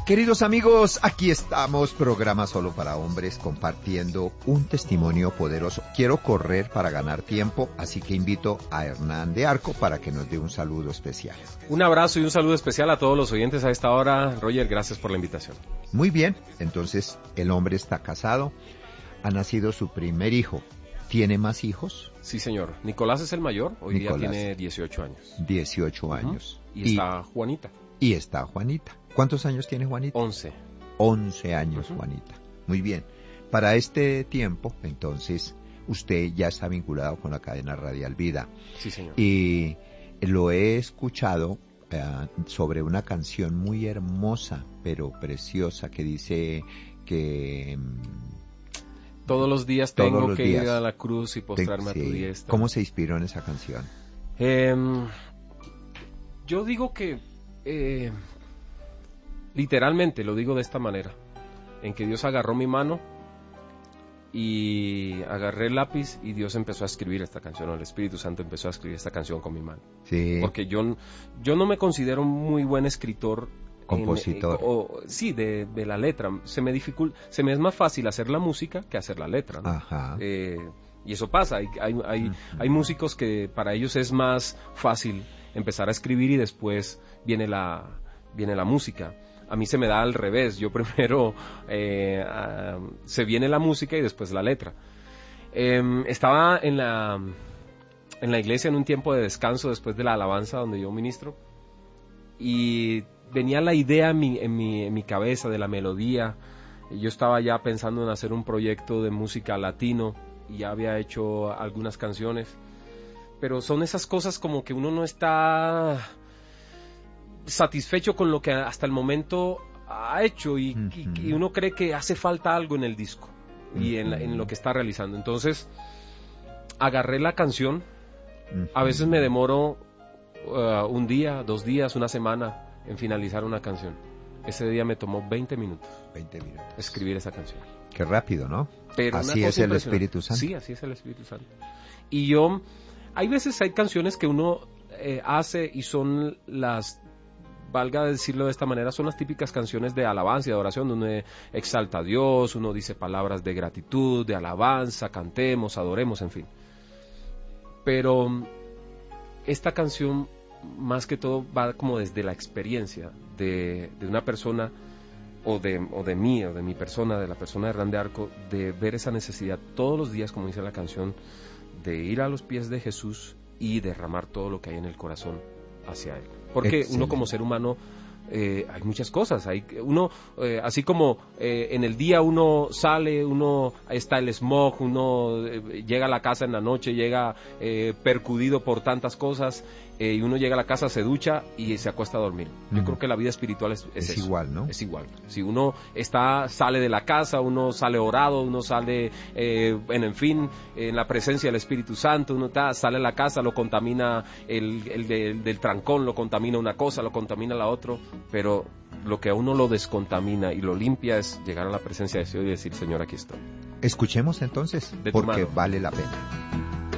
Queridos amigos, aquí estamos, programa solo para hombres, compartiendo un testimonio poderoso. Quiero correr para ganar tiempo, así que invito a Hernán de Arco para que nos dé un saludo especial. Un abrazo y un saludo especial a todos los oyentes a esta hora. Roger, gracias por la invitación. Muy bien, entonces el hombre está casado, ha nacido su primer hijo. ¿Tiene más hijos? Sí, señor. Nicolás es el mayor, hoy día tiene 18 años. 18 años. Y está Juanita. Y está Juanita. ¿Cuántos años tiene Juanita? 11. 11 años, Juanita. Muy bien. Para este tiempo, entonces, usted ya está vinculado con la cadena Radial Vida. Sí, señor. Y lo he escuchado sobre una canción muy hermosa, pero preciosa, que dice que... todos los días tengo que ir a la cruz y postrarme a tu diestra. ¿Cómo se inspiró en esa canción? Yo digo que... literalmente lo digo de esta manera, en que Dios agarró mi mano y agarré el lápiz y Dios empezó a escribir esta canción, o el Espíritu Santo empezó a escribir esta canción con mi mano. Sí. Porque yo no me considero muy buen escritor, compositor. De la letra. Se me es más fácil hacer la música que hacer la letra, ¿no? Ajá. Y eso pasa, hay músicos que para ellos es más fácil empezar a escribir y después viene la música. A mí se me da al revés, yo primero se viene la música y después la letra. Estaba en la iglesia en un tiempo de descanso después de la alabanza donde yo ministro y venía la idea en mi cabeza de la melodía. Yo estaba ya pensando en hacer un proyecto de música latino y ya había hecho algunas canciones, pero son esas cosas como que uno no está satisfecho con lo que hasta el momento ha hecho y uno cree que hace falta algo en el disco y en lo que está realizando. Entonces agarré la canción. A veces me demoro un día, 2 días, una semana en finalizar una canción. Ese día me tomó 20 minutos. 20 minutos. Escribir esa canción. Qué rápido, ¿no? Pero así es el Espíritu Santo. Sí, así es el Espíritu Santo. Y hay veces hay canciones que uno hace y son las, valga decirlo de esta manera, son las típicas canciones de alabanza y de adoración, donde uno exalta a Dios, uno dice palabras de gratitud, de alabanza, cantemos, adoremos, en fin. Pero esta canción, más que todo, va como desde la experiencia de una persona, o de mí, o de mi persona, de la persona de Hernán de Arco, de ver esa necesidad todos los días, como dice la canción, de ir a los pies de Jesús y derramar todo lo que hay en el corazón hacia Él. Porque excelente. Uno como ser humano, hay muchas cosas. Así como en el día uno sale, está el smog, uno llega a la casa en la noche, llega percudido por tantas cosas, y uno llega a la casa, se ducha y se acuesta a dormir. Yo creo que la vida espiritual es eso. Igual, ¿no? Es igual. Si uno sale de la casa, uno sale orado, uno sale, en la presencia del Espíritu Santo, uno sale a la casa, lo contamina del trancón, lo contamina una cosa, lo contamina la otra, pero lo que a uno lo descontamina y lo limpia es llegar a la presencia de Dios y decir: Señor, aquí estoy. Escuchemos entonces, porque vale la pena.